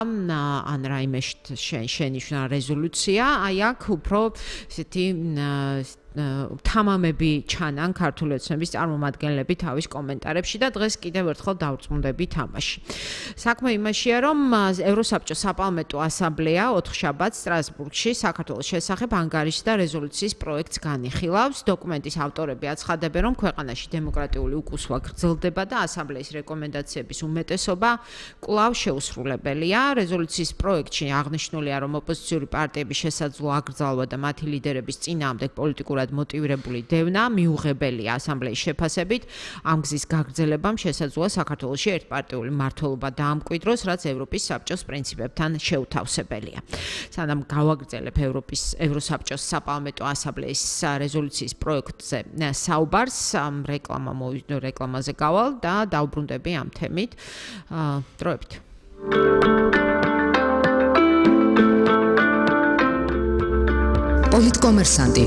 ან რაიმე შენიშნა რეზოლუცია, აი აქ უფრო ესეთი თამამები ჩანან ქართული ოცნების წარმომადგენლები თავის კომენტარებში და დღეს კიდევ ერთხელ დავწმუნდები თამაში. საქმე იმაშია, რომ ევროსაბჭოს საპარლამენტო ასამბლეა ოთხშაბათს სტრასბურგში საქართველოს შესახებ ანგარიშის და რეზოლუციის პროექტს განიხილავს. დოკუმენტის ავტორები აცხადებენ, რომ ქვეყანაში დემოკრატიული უკუსვა გრძელდება და ასამბლეის რეკომენდაციების უმეტესობა კვლავ შეუსრულებელია. რეზოლუციის პროექტში აღნიშნულია, რომ ოპოზიციური პარტიების შესაძლო აკრძალვა და მათი ლიდერების წინააღმდეგ პოლიტიკურად მოტივირებული დევნა მიუღებელია ასამბლეის შეფასებით. ამ გზის გაგრძელებამ შესაძლოა საქართველოში ერთპარტიული მმართველობა დაამკვიდროს, რაც ევროპის საბჭოს პრინციპებთან შეუთავსებელია. სანამ გავაგრძელებ ევროსაბჭოს საპარლამენტო ასამბლეის რეზოლუციის პროექტზე საუბარს, რეკლამაზე გავალ და დავბრუნდები ამ თემით. დროებით. პოლიტკომერსანტი.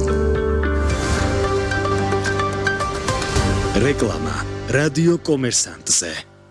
რეკლამა რადიო კომერსანტზე.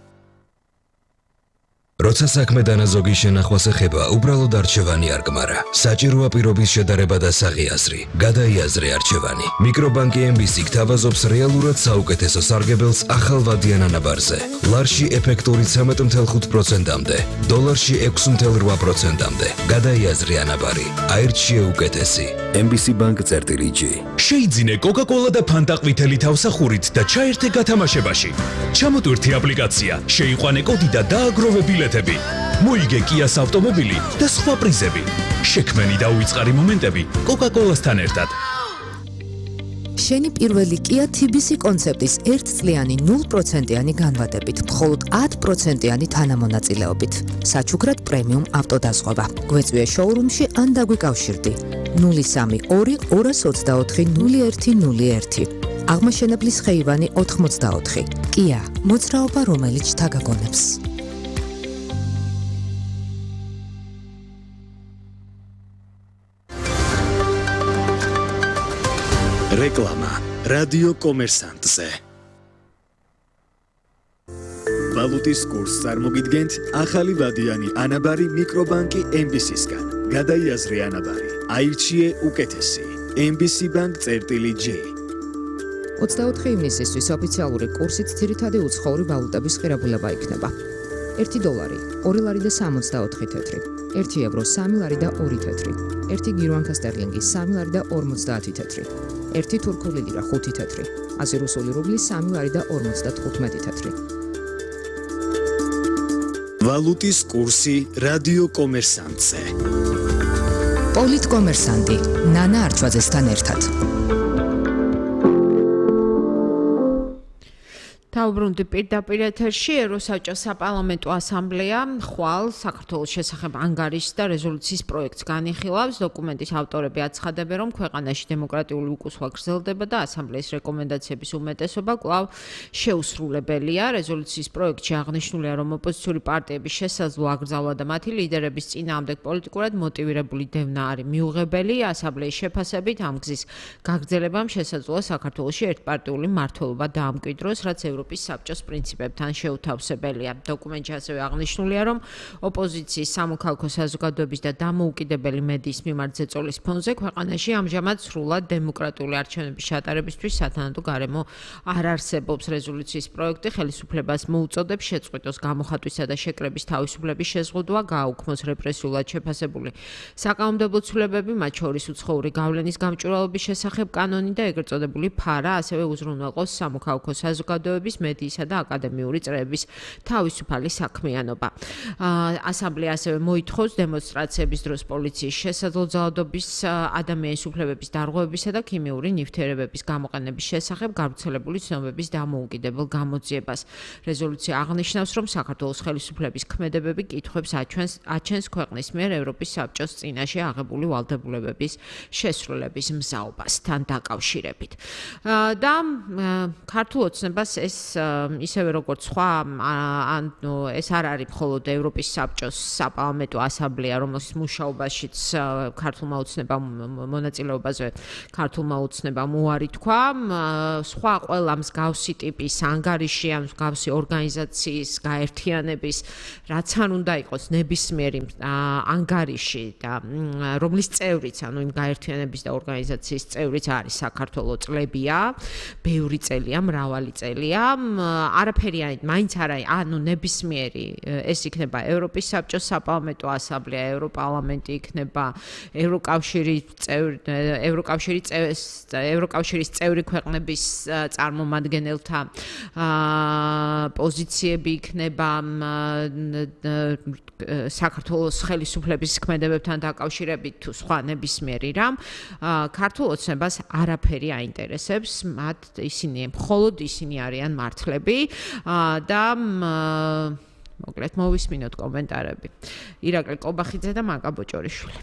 როცა საქმე დანაზოგი შენახვას ეხება, უბრალოდ არჩევანი არ გმარა. საჭიროა პირობის შედარება და საღი აზრი. გადაიაზრე არჩევანი. მიკრობანკი MBC გთავაზობს რეალურად საუკეთესო სარგებელს ახალ ვადიან ანაბარზე. ლარში ეფექტური 13.5%-მდე, დოლარში 6.8%-მდე. გადაიაზრე ანაბარი. აირჩიე უკეთესი. MBC Bank-G. შეიძინე Coca-Cola და Fanta ყვითელი თავსახურით და ჩაერთე გათამაშებაში. ჩამოტვირთი აპლიკაცია, შეიყვანე კოდი და დააგროვე ბილეთები. მოიგე Kia's ავტომობილი და სხვა პრიზები. შექმენი და უიწყარი მომენტები Coca-Cola-სთან ერთად. შენი პირველი Kia TBC კონცეპტის 1 წლიანი 0%-იანი განვადებით, მხოლოდ 10%-იანი თანამონაწილეობით. საჩუქრად პრემიუმ ავტოდაზღვევა. გვეწვიე შოურუმში ან დაგვიკავშირდი. 032 224 0101. აღმაშენებლის ხეივანი 84. Kia, მოძრაობა რომელიც თაგაგონებს. რეკლამა რადიო კომერსანტზე. ვალუტის კურსს წარმოგიდგენთ ახალი ვადიანი ანაბარი მიკრობანკი MBC-სგან. გადაიაზრე ანაბარი. აირჩიე უკეთესი. MBC Bank-G. 24 ივნისისთვის ოფიციალური კურსით ძირითადი უცხოური ვალუტების ღირებულება იქნება. 1 დოლარი 2 ლარი და 64 თეთრი, 1 ევრო 3 ლარი და 2 თეთრი, 1 გირვანკა სტერლინგი 3 ლარი და 50 თეთრი, 1 თურქული ლირა 5 თეთრი, 100 რუსული რუბლი 3 ლარი და 55 თეთრი. ვალუტის კურსი რადიო კომერსანტზე. პოლიტკომერსანტი ნანა არჩვაძესთან ერთად. დავბრუნდი პირდაპირ ეთერში. ევროსაბჭოს საპარლამენტო ასამბლეა ხვალ საქართველოს შესახებ ანგარიშის და რეზოლუციის პროექტს განიხილავს. დოკუმენტის ავტორები აცხადებენ, რომ ქვეყანაში დემოკრატიული უკუსვა გრძელდება და ასამბლეის რეკომენდაციების უმეტესობა კვლავ შეუსრულებელია. რეზოლუციის პროექტში აღნიშნულია, რომ ოპოზიციური პარტიების შესაძლო აკრძალვა და მათი ლიდერების წინააღმდეგ პოლიტიკურად მოტივირებული დევნა არის მიუღებელი. ასამბლეის შეფასებით ამ გზის გაგრძელებამ შესაძლოა საქართველოში ერთპარტიული მმართველობა დაამკვიდროს, რაც ევროპის საბჭოს პრინციპებთან შეუთავსებელია. დოკუმენტში ასევე აღნიშნულია, რომ ოპოზიციის სამოქალაქო საზოგადოების და დამოუკიდებელი მედიის მიმართ ზეწოლის ფონზე ქვეყანაში ამჟამად სრულად დემოკრატიული არჩევნების ჩატარებისთვის სათანადო გარემო არ არსებობს. რეზოლუციის პროექტი ხელისუფლებას მოუწოდებს შეწყვიტოს გამოხატვისა და შეკრების თავისუფლების შეზღუდვა, გააუქმოს რეპრესიულად შეფასებული საკანონმდებლო ცვლილებები, მათ შორის უცხოური გავლენის გამჭვირვალობის შესახებ კანონი და ეგრეთ წოდებული ფარა, ასევე უზრუნველყოს სამოქალაქო საზოგადოების მედიისა და აკადემიური წრეების თავისუფალი საქმიანობა. ასამბლეა ასევე მოითხოვს დემონსტრაციების დროს პოლიციის შესაძლო ძალადობის, ადამიანის უფლებების დარღვევებისა და ქიმიური ნივთიერებების გამოყენების შესახებ გავრცელებული ცნობების დამოუკიდებელ გამოძიებას. რეზოლუცია აღნიშნავს, რომ საქართველოს ხელისუფლების ქმედებები კითხვებს აჩენს ქვეყნის მიერ ევროპის საბჭოს წინაშე აღებული ვალდებულებების შესრულების მზაობასთან დაკავშირებით. და ქართულ ოცნებას ეს ისევე როგორც სხვა ანუ ეს არ არის მხოლოდ ევროპის საბჭოს საპარლამენტო ასამბლეა, რომელის მუშაობაშიც ქართულმა ოცნებამ მონაწილეობაზე ქართულმა ოცნებამ უარი თქვა, სხვა ყველა მსგავსი ტიპის ანგარიში ან მსგავსი ორგანიზაციის გაერთიანების რაც არ უნდა იყოს ნებისმიერი ანგარიში და რომლის წევრიც, ანუ იმ გაერთიანების და ორგანიზაციის წევრიც არის საქართველოს წლებია, ბევრი წელია, მრავალი წელია, არაფერი მაინც არა, ანუ ნებისმიერი ეს იქნება ევროპის საბჭოს საპარლამენტო ასამბლეა, ევროპარლამენტი იქნება ევროკავშირის წევრი ქვეყნების წარმომადგენელთა პოზიციები იქნება საქართველოს ხელისუფლების ქმედებებთან დაკავშირებით თუ სხვა ნებისმიერი რამ, ქართულ ოცნებას არაფერი აინტერესებს, მხოლოდ ისინი არიან მართლები და მოკლედ მოვისმინოთ კომენტარები. ირაკლი კობახიძე და მაკა ბოჭორიშვილი.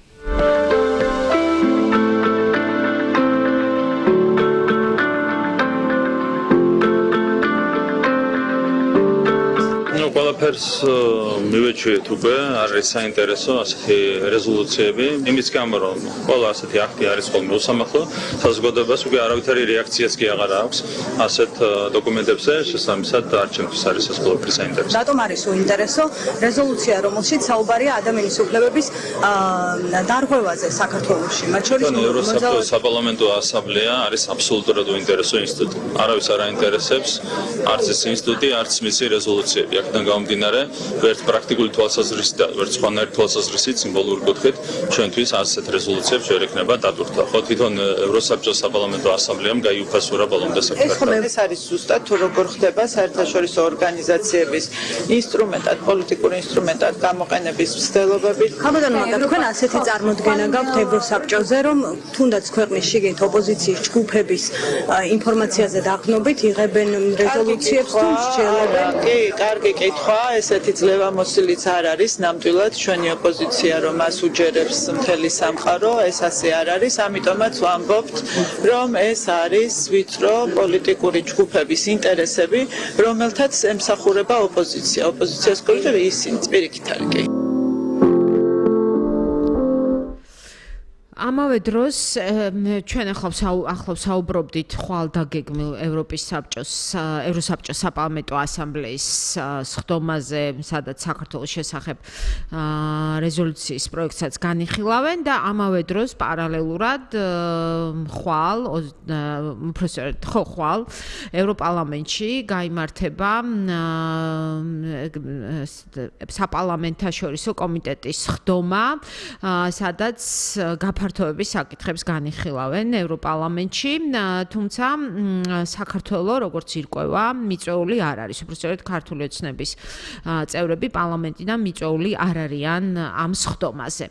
ყველაფერს მივეჩვიეთ უკვე, არის საინტერესო ასეთი რეზოლუციები, იმის გამო რომ ყველა ასეთი აქტი არის ხოლმე უსამართლო, საზოგადოებას უკვე არავითარი რეაქციაც კი აღარ აქვს ასეთ დოკუმენტებზე, შესაბამისად არჩევნისთვის არის ეს ყველაფერი საინტერესო. რატომ არის უინტერესო რეზოლუცია, რომელშიც საუბარია ადამიანის უფლებების დარღვევაზე საქართველოში, მათ შორის ევროსაბჭოს საპარლამენტო ასამბლეა არის აბსოლუტურად უინტერესო ინსტიტუტი. არავის არ აინტერესებს არც ეს ინსტიტუტი, არც მისი რეზოლუციები. აქედან გამომდინარე, ვერც პრაქტიკული თვალსაზრისით და ვერც სხვანაირი თვალსაზრისით სიმბოლური კუთხით ჩვენთვის ასეთ რეზოლუციებს ვერ ექნება დატვირთვა. ხო თვითონ ევროსაბჭოს საპარლამენტო ასამბლეამ გაიუფასურა ბოლომდე საკითხი. ეს არის ზუსტად თუ როგორ ხდება საერთაშორისო ორგანიზაციების ინსტრუმენტად, პოლიტიკური ინსტრუმენტად გამოყენების მცდელობები. ხამადან მაგათ თქვენ ასეთი წარმოდგენა გაქვთ ევროსაბჭოზე, რომ თუნდაც ქვეყნის შიგნით ოპოზიციის ჯგუფების ინფორმაციაზე დაყრდნობით იღებენ რეზოლუციებს თუ მსჯელებენ. კი, კარგი კითხვა, ესეთი ძლევამოსილიც არ არის ნამდვილად ჩვენი ოპოზიცია რომ მას უჯერებს მთელი სამყარო, ეს ასე არ არის, ამიტომაც ვამბობთ, რომ ეს არის ვიწრო პოლიტიკური ჯგუფების ინტერესები, რომელთაც ემსახურება ოპოზიცია. ოპოზიციას კოლექტივი ისინი პირიქით არის კი. ამავე დროს ჩვენ ახლა საუბრობდით ხვალ დაგეგმილ ევროსაბჭოს საპარლამენტო ასამბლეის სხდომაზე, სადაც საქართველოს შესახებ რეზოლუციის პროექტსაც განიხილავენ და ამავე დროს პარალელურად ხვალ ევროპარლამენტში გაიმართება საპარლამენტაშორისო კომიტეტის სხდომა, სადაც გაფართოების საკითხებს განიხილავენ ევროპარლამენტში, თუმცა საქართველოს როგორც ირკვევა, მიწვეული არ არის. უბრალოდ ქართული ოცნების წევრები პარლამენტიდან მიწვეული არ არიან ამ სხდომაზე.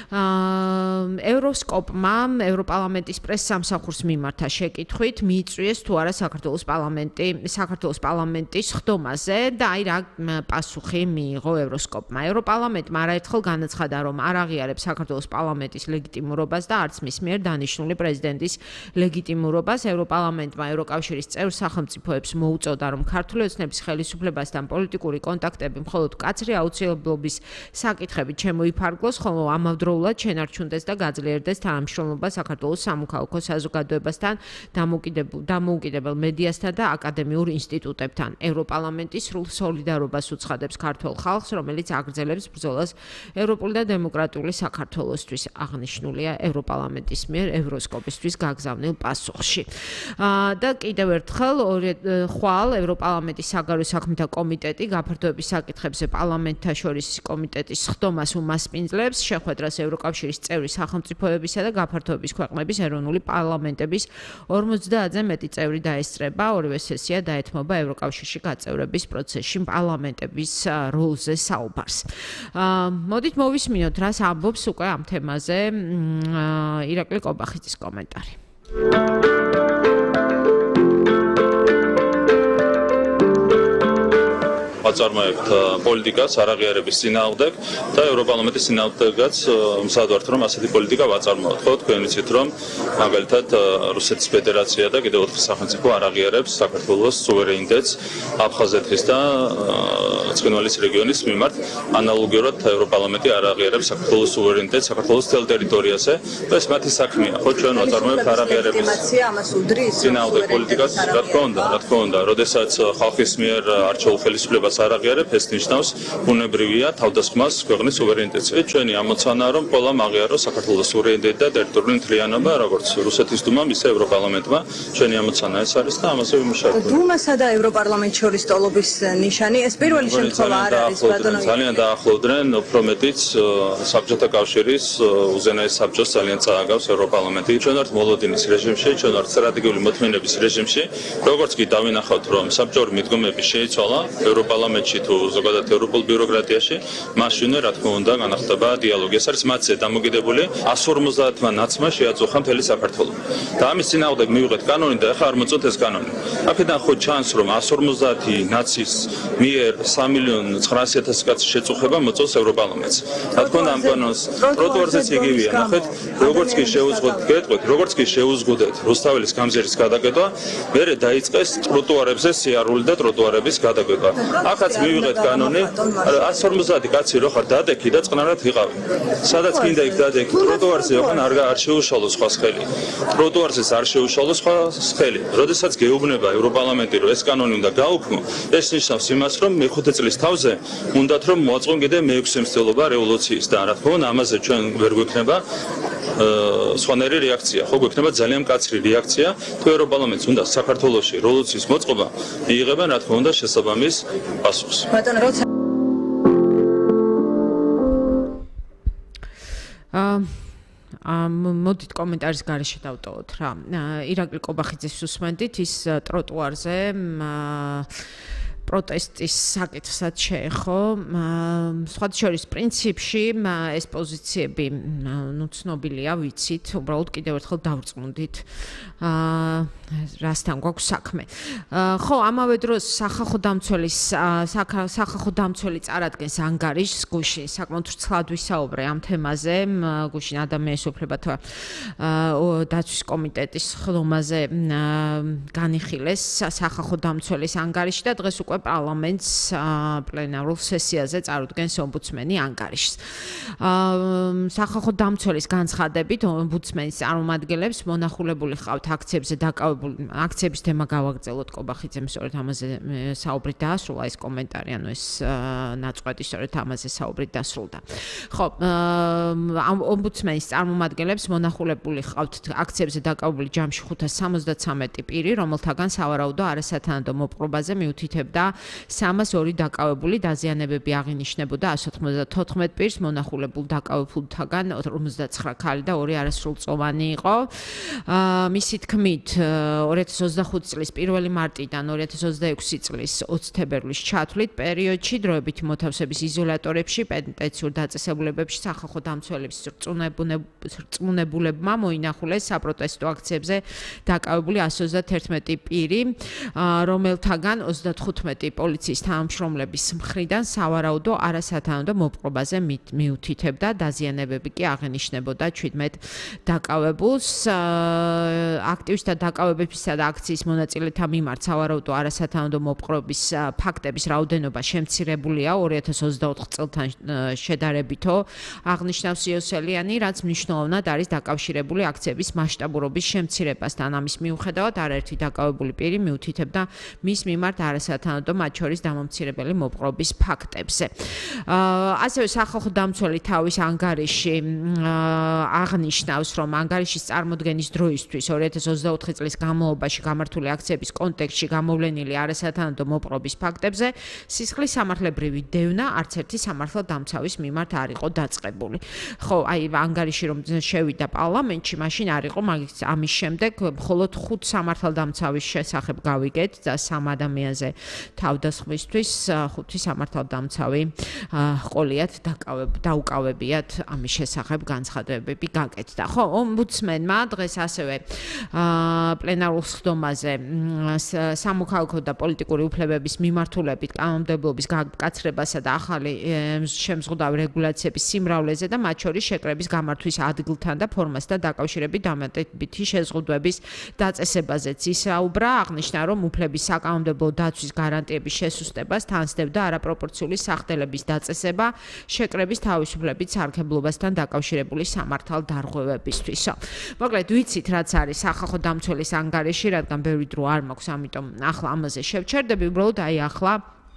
ევროსკოპმა ევროპარლამენტის პრესსამსახურს მიმართა შეკითხვით, მიიწვიეს თუ არა საქართველოს პარლამენტის სხდომაზე და აი რა პასუხი მიიღო ევროსკოპმა. ევროპარლამენტმა არაერთხელ განაცხადა, რომ არ აღიარებს საქართველოს პარლამენტის ლეგიტიმურობას და არც მის მიერ დანიშნული პრეზიდენტის ლეგიტიმურობას. ევროპარლამენტმა ევროკავშირის წევრ სახელმწიფოებს მოუწოდა, რომ ქართული ოცნების ხელისუფლებასთან პოლიტიკური კონტაქტები მხოლოდ მკაცრი აუცილებლობის საკითხებით შემოიფარგლოს, ხოლო ამავდროულად შენარჩუნდეს და გაძლიერდეს თანამშრომლობა საქართველოს სამოქალაქო საზოგადოებასთან, დამოუკიდებელ მედიასთან და აკადემიურ ინსტიტუტებთან. ევროპარლამენტი სრულ სოლიდარობას უცხადებს ქართველ ხალხს, რომელიც აგრძელებს ბრძოლას ევროპული და დემოკრატიული საქართველოსთვის. აღნიშნულია ევროპარლამენტის მიერ ევროსკოპისთვის გაგზავნილ პასუხში. და კიდევ ერთხელ ხვალ ევროპარლამენტის საგარეო საქმეთა კომიტეტი გაფართოების საკითხებზე პარლამენტაშორისი კომიტეტის სხდომას უმასპინძლებს, შეხვედრას ევროკავშირის წევრი სახელმწიფოებისა და გაფართოების ქვეყნების ეროვნული პარლამენტების 50-ზე მეტი წევრი დაესწრება. ორივე სესია დაეთმობა ევროკავშირში გაწევრების პროცესში პარლამენტების როლზე საუბარს. მოდით მოვისმინოთ, რას ამბობს უკვე ამ თემაზე ირაკლი კობახიძის კომენტარი. ვაწარმოებთ პოლიტიკას არაღიარების წინააღმდეგ და ევროპარლამენტის წინააღმდეგაც მსად ვართ რომ ასეთი პოლიტიკა ვაწარმოოთ. ხო, თქვენ იცით რომ მაგალითად რუსეთის ფედერაცია და კიდევ 4 სახელმწიფო არაღიარებს საქართველოს სუვერენიტეტს აფხაზეთის და ცხინვალის რეგიონის მიმართ. ანალოგიურად ევროპარლამენტი არაღიარებს საქართველოს სუვერენიტეტს საქართველოს მთელ ტერიტორიაზე და ეს მათი საქმეა. ხო, ჩვენ ვაწარმოებთ არაღიარების ამას უდრის წინააღმდეგ პოლიტიკას, რა თქმა უნდა, როდესაც ხალხის მიერ არჩეულ ხელისუფლებას არაღიარებ, ეს ნიშნავს ბუნებრივია თავდასხმას ქვეყნის სუვერენიტეტზე. ჩვენი ამოცანაა რომ ყველამ აღიაროს საქართველოს სუვერენიტეტი და ტერიტორიული მთლიანობა, როგორც რუსეთის დუმამ, ისე ევროპარლამენტმა. ჩვენი ამოცანა ეს არის და ამაზე ვიმუშავებთ. დუმასა და ევროპარლამენტ შორის სტოლობის ნიშანი ეს პირველი შემთხვევა არ არის ბატონო. ძალიან დაახლოვდნენ, უფრო მეტიც საბჭოთა კავშირის უზენაეს საბჭოს ძალიან წააგავს ევროპარლამენტი. ჩვენ ვართ მოლოდინის რეჟიმში, ჩვენ ვართ სტრატეგიული მოთმინების რეჟიმში. როგორც კი დავინახავთ, რომ საბჭოური მიდგომები შეიცვალა ევროპარლამენტში თუ ზოგადად ევროპულ ბიუროკრატიაში, მაშინვე რა თქმა უნდა განახლდება დიალოგი. ეს არის მათზე დამოკიდებული 150-მა ნაცმა შეაწუხა მთელი საქართველო. და ამის წინააღმდეგ მივიღეთ კანონი და ახლა არ მოწოთ ეს კანონი. აქედან ხო ჩანს რომ 150 ნაცის მიერ 3.900.000 კაცის შეწუხება მოწოს ევროპარლამენტს. რა თქმა უნდა ამ კანონს ტროტუარზეც იგივეა. ნახეთ, როგორც კი შეუზღუდეთ, გეტყვით, როგორც კი შეუზღუდეთ რუსთაველის გამზირის გადაკეტვა, მერე დაიწყეს ტროტუარებზე სიარული და ტროტუარების გადაკეტვა. ახაც მივიღეთ კანონი 150 კაცი რო ხარ დადექი და წყნარად იყავი. სადაც გინდა იქ დადექი, ტროტუარზე ოღონ არ შეუშალო სხვა ხელი. ტროტუარზეც არ შეუშალო სხვა ხელი. როდესაც გეუბნება ევროპარლამენტი რომ ეს კანონი უნდა გაუქმო, ეს ნიშნავს იმას რომ მე-5 წლის თავზე უნდათ რომ მოაწყონ კიდე მე-6 მცდელობა რევოლუციის და რა თქმა უნდა ამაზე ჩვენ ვერ გვექნება სხვანაირი რეაქცია. ხო გვექნება ძალიან მკაცრი რეაქცია თუ ევროპარლამენტს უნდა საქართველოში რევოლუციის მოწყობა მიიღებენ რა თქმა უნდა შესაბამის პასუხს. ბატონო როცა მოდით კომენტარის გარეშე დავტოვოთ რა. ირაკლი კობახიძის უსმენდით ის ტროტუარზე პროტესტის საკითხსაც შეეხო. სხვათა შორის პრინციპში ეს პოზიციები ცნობილია, ვიცით, უბრალოდ კიდევ ერთხელ დავწმუნდით რასთან გვაქვს საქმე. ხო, ამავე დროს სახალხო დამცველი წარადგენს ანგარიშს გუშინ, საკმაოდ ვრცლად ვისაუბრე ამ თემაზე, გუშინ ადამიანის უფლებათა დაცვის კომიტეტის ხდომაზე განიხილეს სახალხო დამცველის ანგარიში და დღეს უკვე პარლამენტს პლენარულ სესიაზე წარუდგენს ომბუდსმენი ანგარიშს. სახალხო დამცველის განცხადებით ომბუდსმენის წარმომადგენლებს მონახულებული ჰყავთ აქციებზე დაკავებული აქციების თემა გავაგრძელოთ კობახიძემ სწორედ ამაზე საუბრით დაასრულა ეს კომენტარი, ანუ ეს ნაწყვეტი სწორედ ამაზე საუბრით დასრულდა. ხო, ომბუდსმენის წარმომადგენლებს მონახულებული ჰყავთ აქციებზე დაკავებული ჯამში 573 პირი, რომელთაგან სავარაუდო არასათანადო მოპყრობაზე მიუთითებდა 302 დაკავებული, დაზიანებები აღინიშნებოდა 194 პირს, მონახულებულ დაკავებულთაგან 59 ქალი და 2 არასრულწლოვანი იყო. მისი თქმით 2025 წლის 1 მარტიდან 2026 წლის 20 თებერვლის ჩათვლით პერიოდში დროებითი მოთავსების იზოლატორებში, პენტენციურ დაწესებულებებში სახალხო დამცველების რწმუნებულებმა მოინახულეს საპროტესტო აქციებზე დაკავებული 131 პირი, რომელთაგან 35 პოლიციის თანამშრომლების მხრიდან სავარაუდო არასათანადო მოპყრობაზე მიუთითებდა, დაზიანებები კი აღენიშნებოდა 17 დაკავებულს. აქტივისტთა დაკავებებისა და აქციის მონაწილეთა მიმართ სავარაუდო არასათანადო მოპყრობის ფაქტების რაოდენობა შემცირებულია 2024 წელთან შედარებითო, აღნიშნავს იოსელიანი, რაც მნიშვნელოვნად არის დაკავშირებული აქციების მასშტაბურობის შემცირებასთან. ამის მიუხედავად არაერთი დაკავებული პირი მიუთითებდა მის მიმართ არასათანადო, მათ შორის დამამცირებელი მოპყრობის ფაქტებზე. ასევე სახალხო დამცველი თავის ანგარიში აღნიშნავს, რომ ანგარიშის წარმოდგენის დროისთვის 2024 წლის განმავლობაში გამართული აქციების კონტექსტში გამოვლენილი არასათანადო მოპყრობის ფაქტებზე სისხლის სამართლებრივი დევნა არც ერთი სამართალდამცავის მიმართ არ იყო დაწყებული. ხო, აი ანგარიში რომ შევიდა პარლამენტში, მაშინ არ იყო, მაგის ამის შემდეგ მხოლოდ 5 სამართალდამცავის შესახებ გავიგეთ და 3 ადამიანზე თავდასხმისთვის 5 სამართალდამცავი ყოლიათ დაუკავებიათ ამის შესახებ განცხადებები გაკეთდა. ხო, ომბუდსმენმა დღეს ასევე პლენარულ სხდომაზე სამოქალაქო და პოლიტიკური უფლებების მიმართულებით კანონმდებლობის გაკაცრებასა და ახალი შემზღუდავი რეგულაციების სიმრავლეზე და მათ შორის შეკრების გამართვის ადგილთან და ფორმასთან დაკავშირებით დამატებითი შეზღუდვების დაწესებაზეც ისაუბრა, აღნიშნა, რომ უფლების საკანონმდებლო დაცვის გარანტიების შესუსტებას თანსდებდა არაპროპორციული სახდელების დაწესება შეკრების თავისუფლებით სარგებლობასთან დაკავშირებული სამართალდარღვევებისთვის. მოკლედ, ვიცით, რაც არის სახალხო დამცველის ანგარიში, რადგან ბევრი დრო არ მაქვს, ამიტომ ახლა ამაზე შევჩერდები, უბრალოდ აი ახლა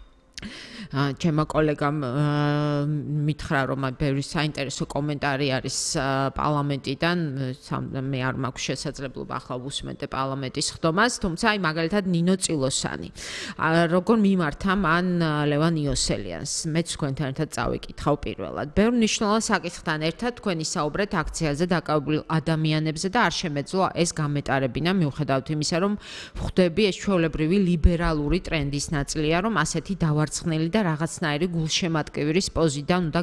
ჩემო კოლეგამ მითხრა, რომ ბევრი საინტერესო კომენტარი არის პარლამენტიდან, მე არ მაქვს შესაძლებლობა ახლა ვუსმენდე პარლამენტის ხდომას, თუმცა აი მაგალითად ნინო წილოსანი. როგორ მიმართა მან ლევან იოსელიანს, მეც თქვენთან ერთად წავიკითხავ პირველად. ბევრ მნიშვნელოვან საკითხთან ერთად თქვენ ისაუბრეთ აქციაზე დაკავებულ ადამიანებზე და არ შემეძლო ეს გამეტარებინა, მიუხედავად იმისა, რომ ვხვდები ეს ჩვეულებრივი ლიბერალური ტრენდის ნაწილია, რომ ასეთი დავარცხნელი და რაღაცნაირი გულშემატკივრის პოზიდან უნდა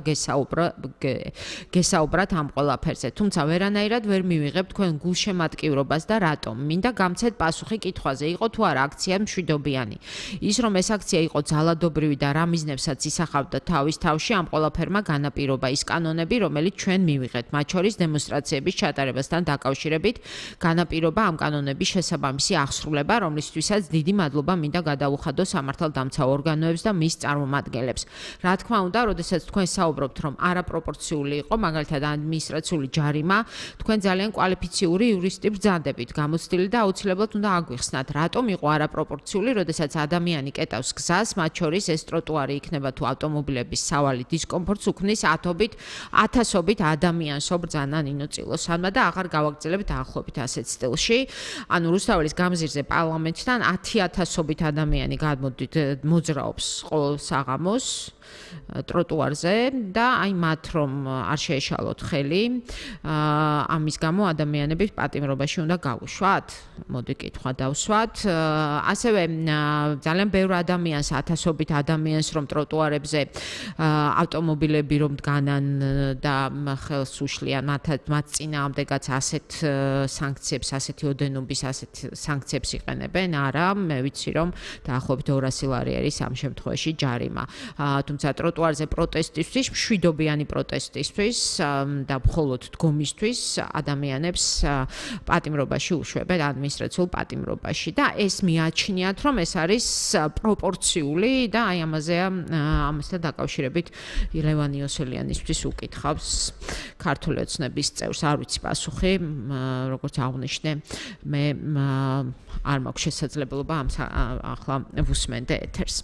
გესაუბრათ ამ ყველაფერზე. თუმცა ვერანაირად ვერ მივიღებ თქვენ გულშემატკივრობას და რატომ? მინდა გამცეთ პასუხი კითხვაზე, იყო თუ არა აქცია მშვიდობიანი. ის რომ ეს აქცია იყო ძალადობრივი და რა მიზნებსაც ისახავდა თავის თავში, ამ ყველაფერმა განაპირობა ის კანონები, რომელიც ჩვენ მივიღეთ, მათ შორის დემონსტრაციების ჩატარებასთან დაკავშირებით, განაპირობა ამ კანონების შესაბამისი აღსრულება, რომლისთვისაც დიდი მადლობა მინდა გადაუხადო სამართალდამცავ ორგანოებს და მის წარმომადგენლებს. რა თქმა უნდა, როდესაც თქვენ საუბრობთ, რომ არაპროპორციული იყო, მაგალითად ადმინისტრაციული ჯარიმა, თქვენ ძალიან კვალიფიციური იურისტი ბრძანდებით, გამოცდილი და აუცილებლად უნდა აგვიხსნათ, რატომ იყო არაპროპორციული, როდესაც ადამიანი კეტავს გზას, მათ შორის ეს ტროტუარი იქნება თუ ავტომობილების სავალი დისკომფორტს უქმნის ათასობით ადამიანს ბრძანა ნინო წილოსანმა და აღარ გავაგრძელებთ ახლობით ასეთ სტილში. ანუ რუსთაველის გამზირზე პარლამენტთან 10,000-ობით ადამიანი გადმოდით მოძრაობს ყოველ საღამოს ტროტუარზე და აი მათ რომ არ შეეშალოთ ხელი, ამის გამო ადამიანები პატიმრობაში უნდა გავუშვათ? მოდი კითხვა დავსვათ. ასევე ძალიან ბევრ ადამიანს, ათასობით ადამიანს რომ ტროტუარებზე ავტომობილები რომ დგანან და ხელს უშლიან მათ წინააღმდეგაც ასეთ სანქციებს, ასეთი ოდენობის ასეთ სანქციებს იყენებენ? არა, მე ვიცი რომ დაახლოებით 200 ლარი არის ამ შემთხვევაში ჯარიმა. თუმცა ტროტუარზე პროტესტისთვის, მშვიდობიანი პროტესტისთვის და მხოლოდ დგომისთვის ადამიანებს პატიმრობაში უშვებენ, ადმინისტრაციულ პატიმრობაში და ეს მიაჩნიათ, რომ ეს არის პროპორციული და აი ამასთან დაკავშირებით ლევან იოსელიანისთვის უკითხავს ქართული ოცნების წევრს, არ ვიცი პასუხი, როგორც აღნიშნე, მე არ მაქვს შესაძლებლობა ახლა ვუსმენდე ეთერს.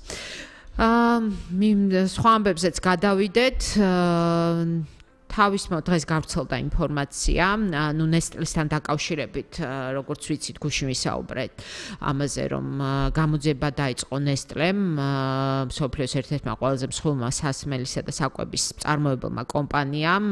სხვა ამბებზეც გადავიდეთ. თავის დღეს გავრცელდა ინფორმაცია, ნუ ნესტლესთან დაკავშირებით, როგორც ვიცით, გუშინ ვისაუბრეთ ამაზე, რომ გამოძიება დაიწყო ნესტლემ, მსოფლიოს ერთ-ერთმა ყველაზე მსხვილმა სასმელისა და საკვების მწარმოებელმა კომპანიამ,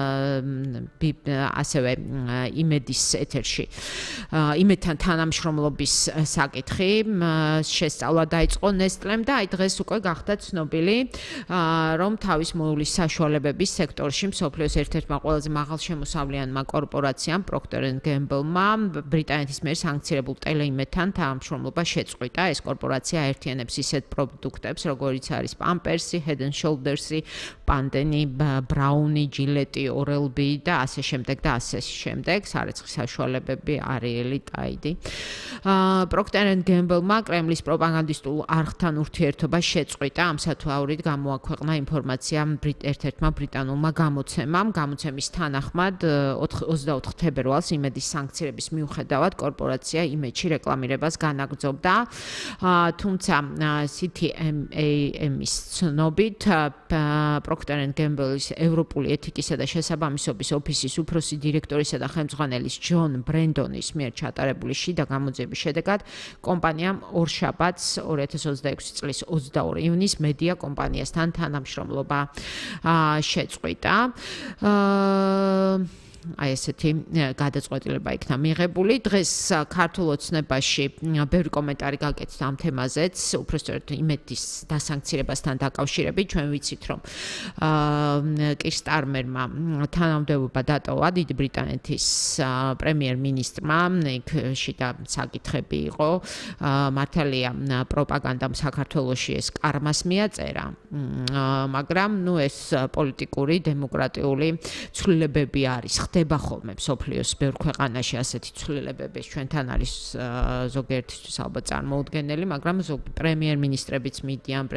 ასევე იმედის ეთერში, იმედთან თანამშრომლობის საკითხი შესწავლა დაიწყო ნესტლემ და აი დღეს უკვე გახდა ცნობილი, რომ თავის მოულის საშუალებების სექტორში მსოფლიოს ერთ-ერთმა ყველაზე მაღალშემოსავლიანმა კორპორაციამ Procter & Gamble-მა ბრიტანეთის მიერ სანქცირებულ ტელეიმედთან თანამშრომლობა შეწყვიტა. ეს კორპორაცია აერთიანებს ისეთ პროდუქტებს, როგორიც არის Pampers, Head & Shoulders, Pantene, Braun, Gillette, Oral-B და ასე შემდეგ და ასე შემდეგ, სარეცხვის საშუალებები, Ariel, Tide. Procter & Gamble-მა კრემლის პროპაგანდისტულ არხთან ურთიერთობა შეწყვიტა. ამ სათვალით გამოაქვეყნა ინფორმაცია ერთ-ერთმა ბრიტანულმა გამოცემის თანახმად 24 თებერვალს იმედის სანქციების მიუხედავად კორპორაცია იმედში რეკლამირებას განაგრძობდა. თუმცა CTMA-ის ცნობით Procter & Gamble-ის ევროპული ეთიკისა და შესაბამისობის ოფისის უფროსი დირექტორისა და ხელმძღვანელის ჯონ ბრენდონის მიერ ჩატარებული შიდა გამოძიების შედეგად კომპანიამ ორშაბათს 2026 წლის 22 ივნის მედია კომპანიასთან თანამშრომლობა შეწყვიტა. აი ესეთი გადაწყვეტილება იქნა მიღებული. დღეს ქართულ ოცნებაში ბევრი კომენტარი გაკეთდა ამ თემაზეც, უბრალოდ იმედის დასანქცირებასთან დაკავშირებით. ჩვენ ვიცით, რომ კირ სტარმერმა თანამდებობა დატოვა დიდი ბრიტანეთის პრემიერ-მინისტრმა, იქ შიდა საკითხები იყო. მართალია პროპაგანდამ საქართველოში ეს კარმას მიაწერა, მაგრამ ეს პოლიტიკური, დემოკრატიული ცვლილებები არის. ხდება ხოლმე მსოფლიოს ბევრ ქვეყანაში ასეთი ცვლილებები. ჩვენთან არის ზოგიერთისთვის ალბათ წარმოუდგენელი, მაგრამ პრემიერ-მინისტრებიც მიდიან